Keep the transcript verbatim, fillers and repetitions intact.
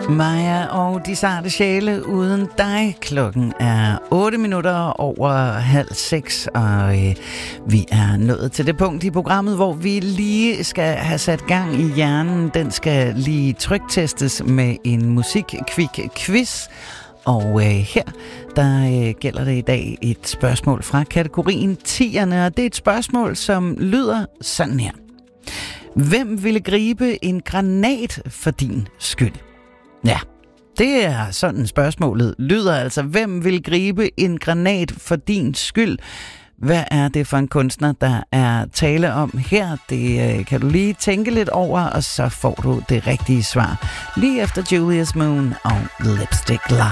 Maja og de sarte sjæle uden dig. Klokken er otte minutter over halv seks, og øh, vi er nået til det punkt i programmet, hvor vi lige skal have sat gang i hjernen. Den skal lige tryktestes med en musik-kvik-quiz. Og øh, her, der øh, gælder det i dag et spørgsmål fra kategorien tierne, og det er et spørgsmål, som lyder sådan her. Hvem ville gribe en granat for din skyld? Ja, det er sådan spørgsmålet lyder altså. Hvem vil gribe en granat for din skyld? Hvad er det for en kunstner, der er tale om her? Det øh, kan du lige tænke lidt over, og så får du det rigtige svar lige efter Julius Moon og Lipstick Lie.